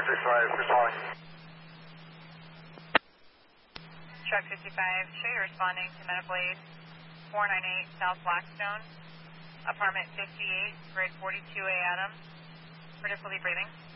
55, good calling. Truck 55, show you're responding to medical aid 498 South Blackstone, apartment 58, grid 42A Adams, for difficulty breathing.